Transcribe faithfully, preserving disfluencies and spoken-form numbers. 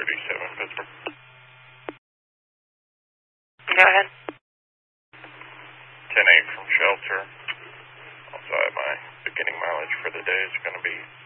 thirty-seven, Pittsburgh. Go ahead. ten eight from shelter. Also, my beginning mileage for the day is going to be